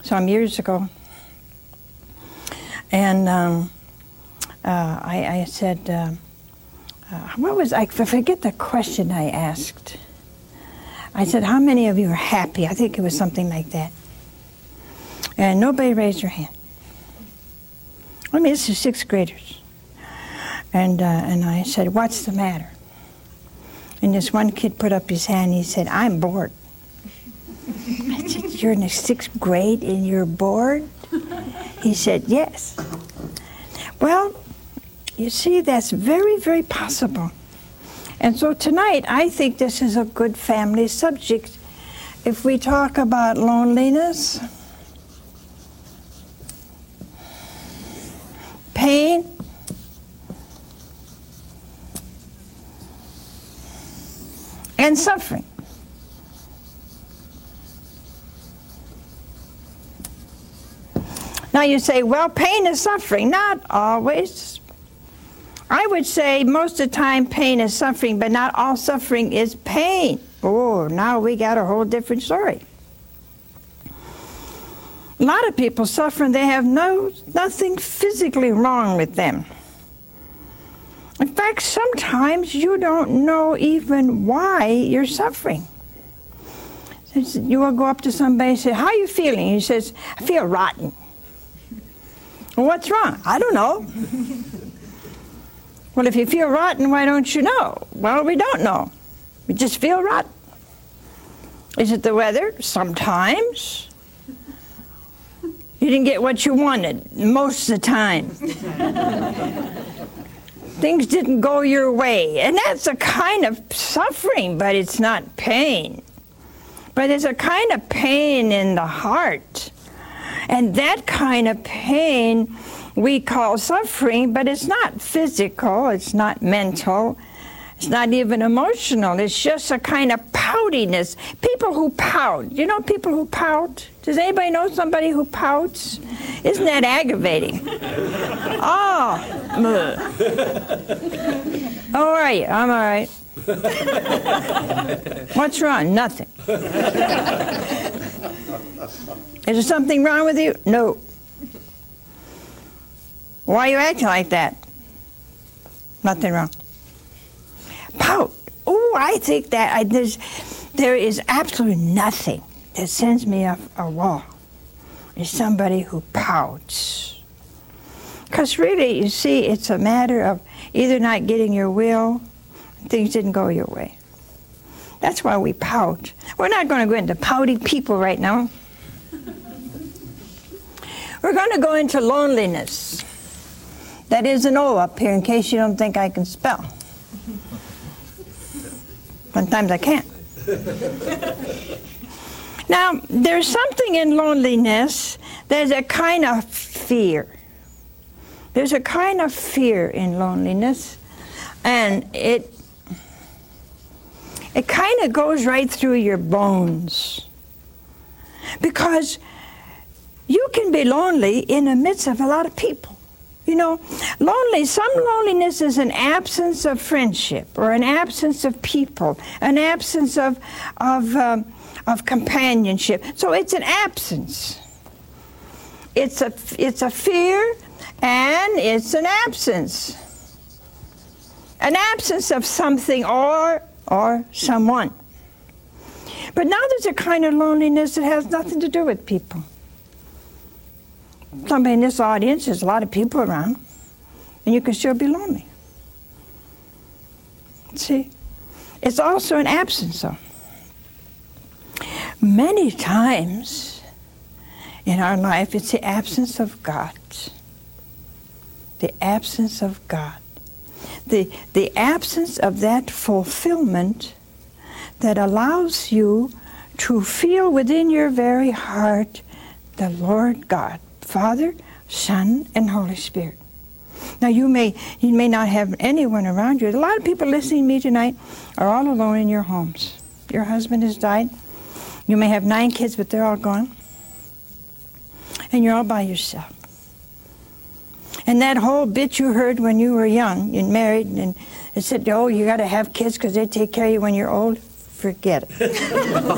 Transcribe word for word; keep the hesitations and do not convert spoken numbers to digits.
some years ago. And um, uh, I, I said, uh, uh, what was, I forget the question I asked. I said, how many of you are happy? I think it was something like that. And nobody raised their hand. I mean, this is sixth graders. And, uh, and I said, what's the matter? And this one kid put up his hand and he said, I'm bored. I said, you're in the sixth grade and you're bored? He said, yes. Well, you see, that's very, very possible. And so tonight, I think this is a good family subject. If we talk about loneliness, pain, and suffering. Now you say, well, pain is suffering. Not always. I would say most of the time pain is suffering, but not all suffering is pain. Oh, now we got a whole different story. A lot of people suffer and they have no, nothing physically wrong with them. In fact, sometimes you don't know even why you're suffering. You will go up to somebody and say, how are you feeling? He says, I feel rotten. Well, what's wrong? I don't know. Well, if you feel rotten, why don't you know? Well, we don't know. We just feel rotten. Is it the weather? Sometimes. You didn't get what you wanted most of the time. Things didn't go your way. And that's a kind of suffering, but it's not pain. But there's a kind of pain in the heart. And that kind of pain we call suffering, but it's not physical, it's not mental, it's not even emotional. It's just a kind of poutiness. People who pout. You know people who pout? Does anybody know somebody who pouts? Isn't that aggravating? Oh. How are you? I'm all right. What's wrong? Nothing. Is there something wrong with you? No. Why are you acting like that? Nothing wrong. Pout. Oh, I think that I, there's, there is absolutely nothing that sends me off a wall. It's somebody who pouts. Because really, you see, it's a matter of either not getting your will, things didn't go your way. That's why we pout. We're not going to go into pouting people right now. We're going to go into loneliness. That is an O up here in case you don't think I can spell. Sometimes I can't. Now, there's something in loneliness, there's a kind of fear. There's a kind of fear in loneliness, and it, it kind of goes right through your bones. Because you can be lonely in the midst of a lot of people. You know, lonely, some loneliness is an absence of friendship or an absence of people, an absence of, of, um, of companionship. So it's an absence. It's a, it's a fear and it's an absence. An absence of something or, or someone. But now there's a kind of loneliness that has nothing to do with people. Somebody in this audience, there's a lot of people around, and you can still be lonely. See? It's also an absence, though. Many times in our life, it's the absence of God. The absence of God. The, the absence of that fulfillment that allows you to feel within your very heart the Lord God, Father, Son, and Holy Spirit. Now you may you may not have anyone around you. A lot of people listening to me tonight are all alone in your homes. Your husband has died. You may have nine kids, but they're all gone. And you're all by yourself. And that whole bit you heard when you were young and married, and it said, oh, you got to have kids because they take care of you when you're old. Forget it.